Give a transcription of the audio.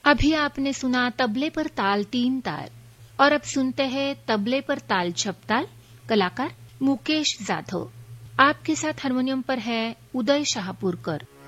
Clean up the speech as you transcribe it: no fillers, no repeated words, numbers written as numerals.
अभी आपने सुना तबले पर ताल तीन ताल और अब सुनते हैं तबले पर ताल छपताल, कलाकार मुकेश जाधव। आपके साथ हारमोनियम पर है उदय शाहपुरकर।